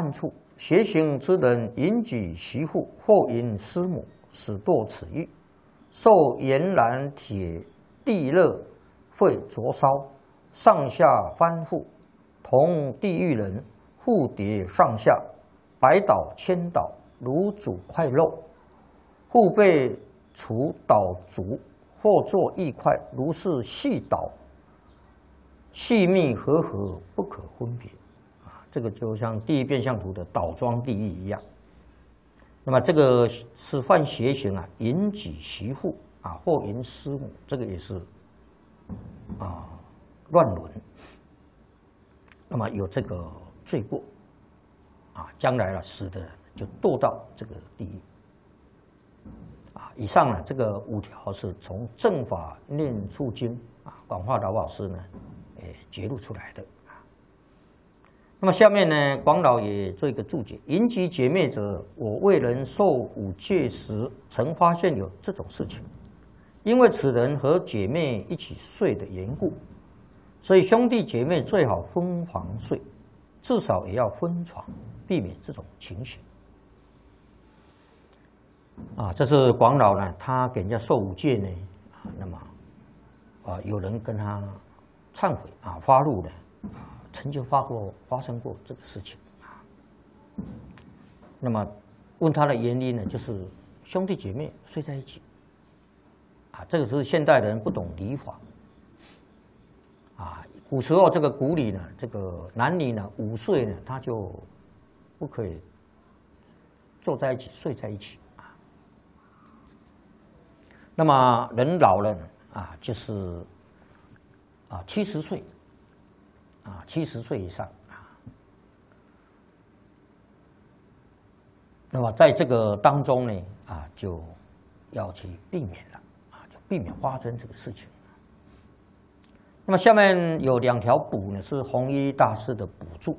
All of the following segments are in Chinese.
犯处，邪行之人引己媳妇，或引师母，使堕此狱，受炎燃铁地热，会灼烧，上下翻覆，同地狱人，互叠上下，百倒千倒，如煮块肉，互被除倒足，或作一块，如是细倒，细密合合，不可分别。这个就像地狱变相图的倒装地狱一样。那么这个是犯邪行啊，引己媳妇啊，或引师母，这个也是乱伦。那么有这个罪过啊，将来了死的就堕到这个地狱啊。以上呢，这个5条是从《正法念处经》啊，广化老法师呢揭露出来的。那么下面呢，广老也做一个注解：引己解灭者，我为人受五戒时，曾发现有这种事情，因为此人和姐妹一起睡的缘故，所以兄弟姐妹最好分房睡，至少也要分床，避免这种情形。啊，这是广老呢，他给人家受五戒呢，那么有人跟他忏悔啊，发怒的曾经发生过这个事情啊。那么问他的原因呢，就是兄弟姐妹睡在一起啊，这个是现代人不懂礼法啊。古时候这个古礼呢，这个男女呢5岁呢，他就不可以坐在一起睡在一起啊。那么人老了呢啊，就是70岁。70岁以上啊，那么在这个当中呢就要去避免了就避免发生这个事情。那么下面有2条补呢，是弘一大师的补注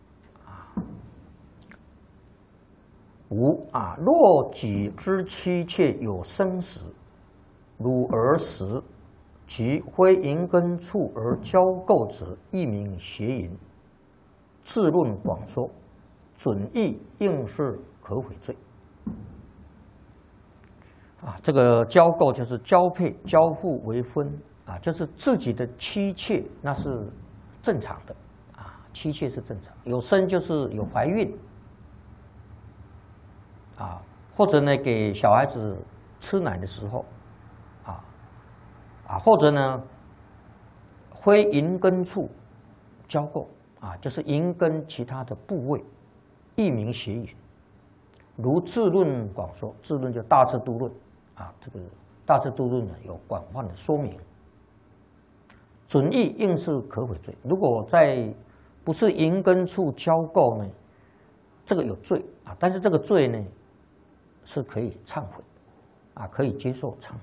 补若己之妻妾有生死，如儿时。即非淫根处而交媾者，亦名邪淫。自论广说，准亦应是可悔罪。这个交媾就是交配、交付为婚就是自己的妻妾，那是正常的妻妾是正常。有生就是有怀孕或者呢给小孩子吃奶的时候。或者呢，非淫根处交媾就是淫根其他的部位，亦名邪淫。如智论广说，智论就大彻度论这个大彻度论呢有广泛的说明。准亦应是可悔罪。如果在不是淫根处交媾呢，这个有罪但是这个罪呢是可以忏悔可以接受忏悔。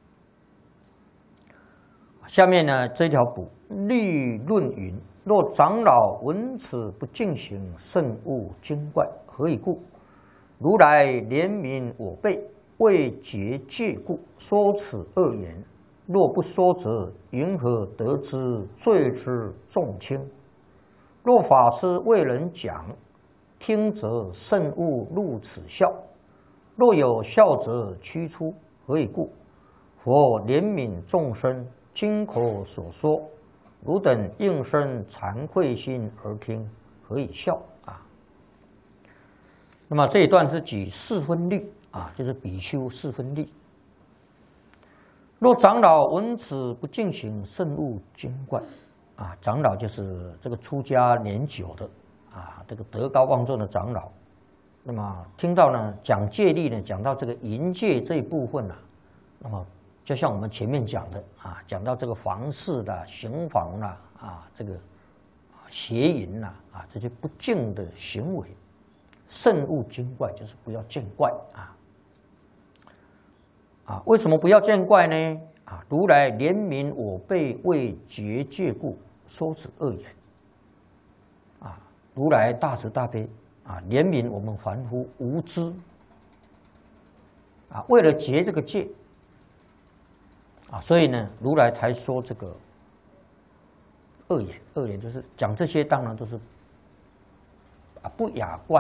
下面呢这一条补律论云：若长老闻此不敬行，甚勿惊怪。何以故？如来怜悯我辈，为结戒故，说此恶言。若不说则，云何得知罪之重轻？若法师为人讲，听则甚勿入此笑。若有笑则驱出。何以故？佛怜悯众生，经口所说，汝等应生惭愧心而听，何以笑那么这一段是举4分律就是比丘4分律。若长老闻此不敬行，甚勿惊怪长老就是这个出家年久的这个德高望重的长老。那么听到呢讲戒律呢，讲到这个淫戒这一部分那么就像我们前面讲的讲到这个房事啦、行房啦这个邪淫啦这些不敬的行为，慎勿惊怪，就是不要见怪为什么不要见怪呢？如来怜悯我辈，为结戒故，说此恶言如来大慈大悲怜悯我们凡夫无知为了结这个戒所以呢，如来才说这个恶言。恶言就是讲这些，当然都是不雅观。